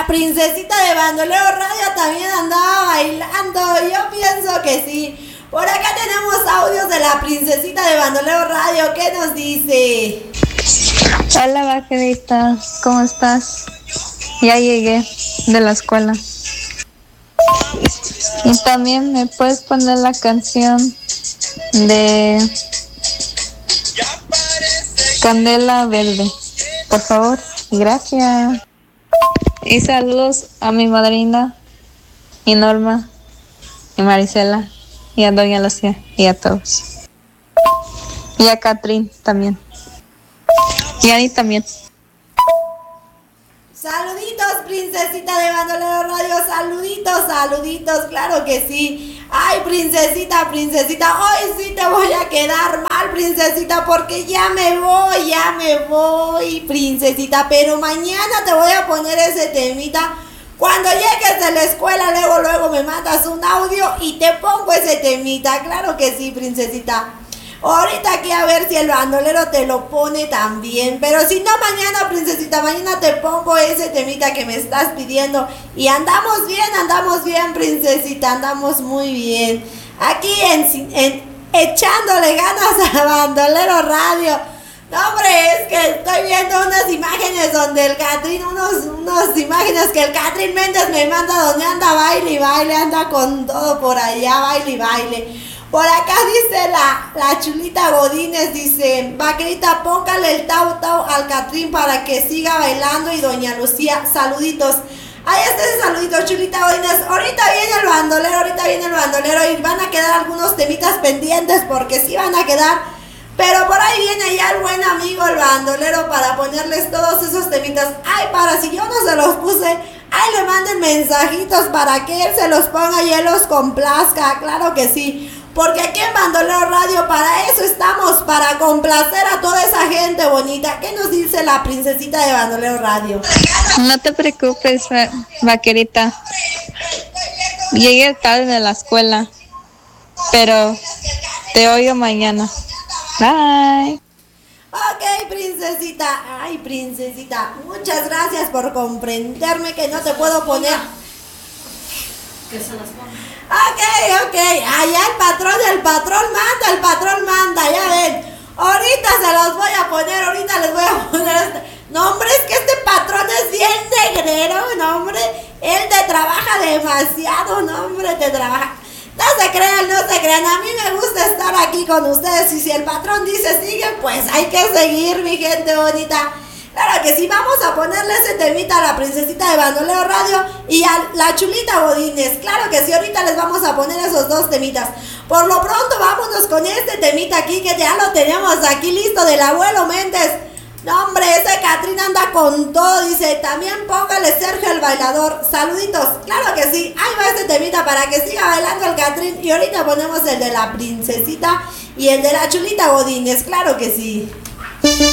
princesita de Bandolero Radio también andaba bailando. Yo pienso que sí. Por acá tenemos audios de la princesita de Bandolero Radio. ¿Qué nos dice? Hola, vaquerita, ¿cómo estás? Ya llegué de la escuela. Y también me puedes poner la canción de Candela Verde, por favor. Gracias. Y saludos a mi madrina, y Norma, y Marisela, y a Doña Lucía, y a todos. Y a Catrín también. Y a Ani también. Saluditos, princesita de Bandolero Radio, saluditos, saluditos, claro que sí. Ay, princesita, hoy sí te voy a quedar mal, princesita, porque ya me voy, princesita, pero mañana te voy a poner ese temita. Cuando llegues de la escuela, luego me mandas un audio y te pongo ese temita, claro que sí, princesita. Ahorita aquí a ver si el bandolero te lo pone también. Pero si no, mañana, princesita, mañana te pongo ese temita que me estás pidiendo. Y andamos bien, princesita, andamos muy bien. Aquí echándole ganas a Bandolero Radio. No, hombre, es que estoy viendo unas imágenes donde el Catrín, unas imágenes que el Catrín Méndez me manda donde anda baile y baile, anda con todo por allá, baile y baile. Por acá dice la chulita Godínez, dice, vaquerita, póngale el tau tau al Catrín para que siga bailando. Y Doña Lucía, saluditos. Ahí está ese saludito, chulita Godínez. Ahorita viene el bandolero y van a quedar algunos temitas pendientes porque sí van a quedar. Pero por ahí viene ya el buen amigo el bandolero para ponerles todos esos temitas. Ay, para si yo no se los puse, ahí le manden mensajitos para que él se los ponga y él los complazca, claro que sí. Porque aquí en Bandolero Radio para eso estamos, para complacer a toda esa gente bonita. ¿Qué nos dice la princesita de Bandolero Radio? No te preocupes, vaquerita. Llegué tarde de la escuela, pero te oigo mañana. Bye. Ok, princesita. Ay, princesita, muchas gracias por comprenderme que no te puedo poner. Que se las ponga. Ok. Allá el patrón manda, ya ven. Ahorita se los voy a poner, ahorita les voy a poner No, hombre, es que este patrón es bien negrero, no, hombre. Él te trabaja demasiado, no, hombre, te trabaja. No se crean, a mí me gusta estar aquí con ustedes. Y si el patrón dice sigue, pues hay que seguir, mi gente bonita. Claro que sí, vamos a ponerle ese temita a la princesita de Bandolero Radio y a la chulita Godínez. Claro que sí, ahorita les vamos a poner esos dos temitas. Por lo pronto, vámonos con este temita aquí que ya lo tenemos aquí listo del abuelo Méndez. No, hombre, ese Catrín anda con todo, dice. También póngale Sergio el bailador. Saluditos, claro que sí. Ahí va ese temita para que siga bailando el Catrín. Y ahorita ponemos el de la princesita y el de la chulita Godínez, claro que sí.